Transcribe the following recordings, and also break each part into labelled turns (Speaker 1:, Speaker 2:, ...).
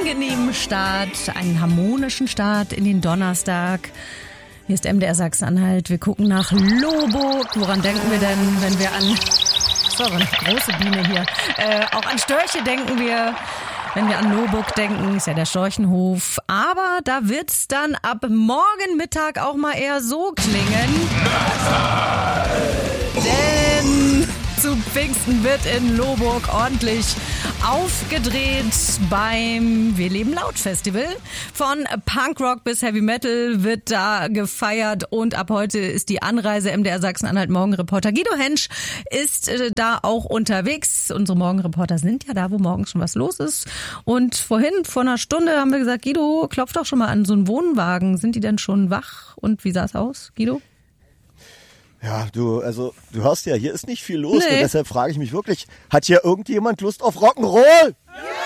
Speaker 1: angenehmen Start, einen harmonischen Start in den Donnerstag. Hier ist MDR Sachsen-Anhalt. Wir gucken nach Lohburg. Woran denken wir denn, wenn wir an... So, eine große Biene hier. Auch an Störche denken wir, wenn wir an Lohburg denken. Ist ja der Storchenhof. Aber da wird's dann ab morgen Mittag auch mal eher so klingen. Denn zu Pfingsten wird in Lohburg ordentlich aufgedreht beim Wir leben laut Festival. Von Punkrock bis Heavy Metal wird da gefeiert und ab heute ist die Anreise. MDR Sachsen-Anhalt Morgenreporter Guido Hensch ist da auch unterwegs. Unsere Morgenreporter sind ja da, wo morgens schon was los ist. Und vor einer Stunde haben wir gesagt, Guido, klopf doch schon mal an so einen Wohnwagen. Sind die denn schon wach? Und wie sah es aus, Guido?
Speaker 2: Ja, du hörst ja, hier ist nicht viel los. Nee. Und deshalb frage ich mich wirklich, hat hier irgendjemand Lust auf Rock'n'Roll?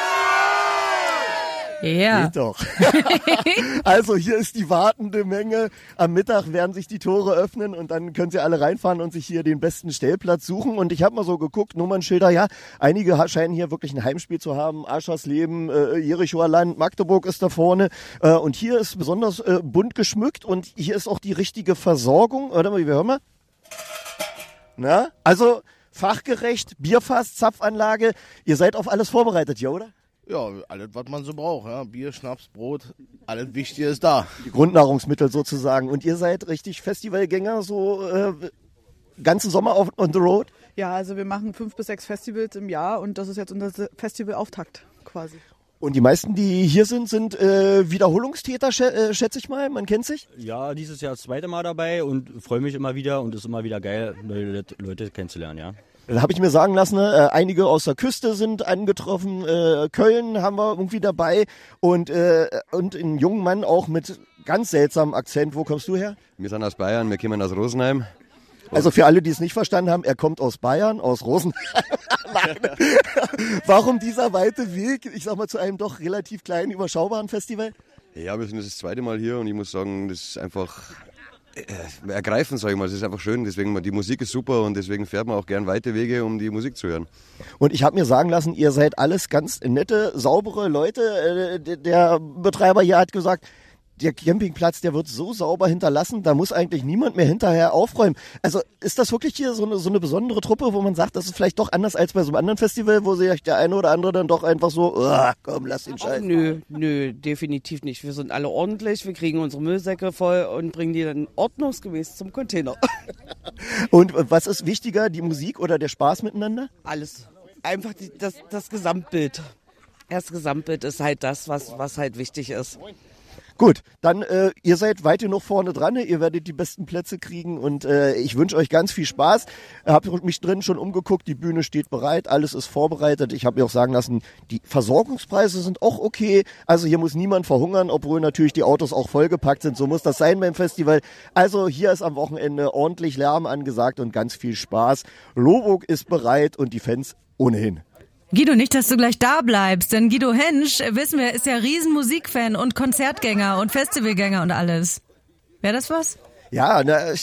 Speaker 1: Ja.
Speaker 2: Geht doch. Also hier ist die wartende Menge. Am Mittag werden sich die Tore öffnen und dann können sie alle reinfahren und sich hier den besten Stellplatz suchen. Und ich habe mal so geguckt, Nummernschilder, ja, einige scheinen hier wirklich ein Heimspiel zu haben. Aschersleben, Jerichoer Land, Magdeburg ist da vorne. Und hier ist besonders bunt geschmückt und hier ist auch die richtige Versorgung. Warte mal, wir hören mal. Na, also fachgerecht, Bierfass, Zapfanlage, ihr seid auf alles vorbereitet, ja, oder?
Speaker 3: Ja, alles, was man so braucht. Ja. Bier, Schnaps, Brot, alles Wichtige ist da.
Speaker 2: Die Grundnahrungsmittel sozusagen. Und ihr seid richtig Festivalgänger, so ganzen Sommer on the road?
Speaker 4: Ja, also wir machen 5 bis 6 Festivals im Jahr und das ist jetzt unser Festivalauftakt quasi.
Speaker 2: Und die meisten, die hier sind Wiederholungstäter, schätze ich mal. Man kennt sich?
Speaker 5: Ja, dieses Jahr das zweite Mal dabei und freue mich immer wieder und es ist immer wieder geil, neue Leute kennenzulernen, ja.
Speaker 2: Da habe ich mir sagen lassen, einige aus der Küste sind angetroffen, Köln haben wir irgendwie dabei und einen jungen Mann auch mit ganz seltsamem Akzent. Wo kommst du her?
Speaker 6: Wir sind aus Bayern, wir kommen aus Rosenheim.
Speaker 2: Also für alle, die es nicht verstanden haben, er kommt aus Bayern, aus Rosenheim. Warum dieser weite Weg, ich sag mal, zu einem doch relativ kleinen, überschaubaren Festival?
Speaker 6: Ja, wir sind das zweite Mal hier und ich muss sagen, das ist einfach ergreifend, sag ich mal. Es ist einfach schön, deswegen, die Musik ist super und deswegen fährt man auch gern weite Wege, um die Musik zu hören.
Speaker 2: Und ich habe mir sagen lassen, ihr seid alles ganz nette, saubere Leute. Der Betreiber hier hat gesagt, der Campingplatz, der wird so sauber hinterlassen, da muss eigentlich niemand mehr hinterher aufräumen. Also ist das wirklich hier so eine besondere Truppe, wo man sagt, das ist vielleicht doch anders als bei so einem anderen Festival, wo sich der eine oder andere dann doch einfach so, komm, lass den Scheiß.
Speaker 7: Nö, definitiv nicht. Wir sind alle ordentlich, wir kriegen unsere Müllsäcke voll und bringen die dann ordnungsgemäß zum Container.
Speaker 2: Und was ist wichtiger, die Musik oder der Spaß miteinander?
Speaker 7: Alles. Einfach das Gesamtbild. Das Gesamtbild ist halt das, was halt wichtig ist.
Speaker 2: Gut, dann ihr seid weit genug vorne dran, ihr werdet die besten Plätze kriegen und ich wünsche euch ganz viel Spaß. Ich habe mich drin schon umgeguckt, die Bühne steht bereit, alles ist vorbereitet. Ich habe mir auch sagen lassen, die Versorgungspreise sind auch okay, also hier muss niemand verhungern, obwohl natürlich die Autos auch vollgepackt sind, so muss das sein beim Festival. Also hier ist am Wochenende ordentlich Lärm angesagt und ganz viel Spaß. Lohburg ist bereit und die Fans ohnehin.
Speaker 1: Guido, nicht, dass du gleich da bleibst, denn Guido Hensch, wissen wir, ist ja Riesenmusikfan und Konzertgänger und Festivalgänger und alles. Wäre das was?
Speaker 2: Ja,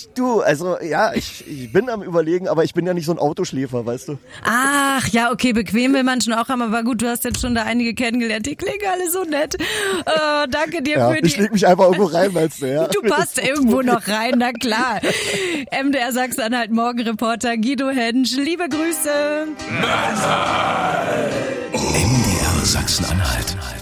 Speaker 2: ich bin am Überlegen, aber ich bin ja nicht so ein Autoschläfer, weißt du.
Speaker 1: Ach, ja, okay, bequem will man schon auch haben, aber gut, du hast jetzt schon da einige kennengelernt, die klingen alle so nett. Danke dir für die...
Speaker 2: Ich leg mich einfach irgendwo rein, meinst du, ja?
Speaker 1: Du passt irgendwo noch rein, na klar. MDR Sachsen-Anhalt Morgenreporter Guido Hensch, liebe Grüße.
Speaker 8: MDR Sachsen-Anhalt.